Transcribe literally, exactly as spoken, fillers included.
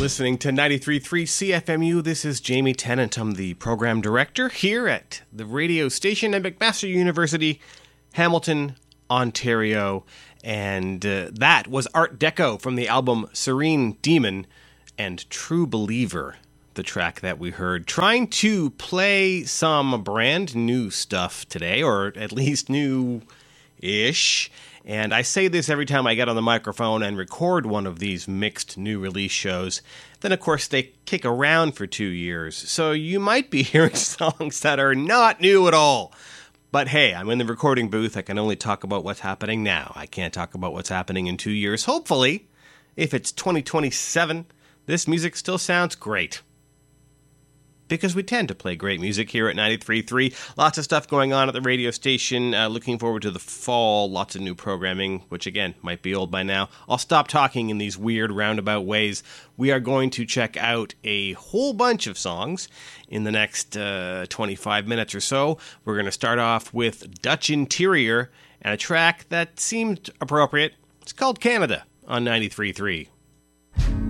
listening to ninety-three point three C F M U. This is Jamie Tennant. I'm the program director here at the radio station at McMaster University, Hamilton, Ontario. And uh, that was Art Deco from the album Serene Demon and True Believer, the track that we heard. Trying to play some brand new stuff today, or at least new-ish. And I say this every time I get on the microphone and record one of these mixed new release shows. Then, of course, they kick around for two years. So you might be hearing songs that are not new at all. But hey, I'm in the recording booth. I can only talk about what's happening now. I can't talk about what's happening in two years. Hopefully, if it's twenty twenty-seven, this music still sounds great. Because we tend to play great music here at ninety-three point three. Lots of stuff going on at the radio station. Uh, looking forward to the fall. Lots of new programming, which again, might be old by now. I'll stop talking in these weird roundabout ways. We are going to check out a whole bunch of songs in the next uh, twenty-five minutes or so. We're going to start off with Dutch Interior and a track that seemed appropriate. It's called Canada on ninety-three point three.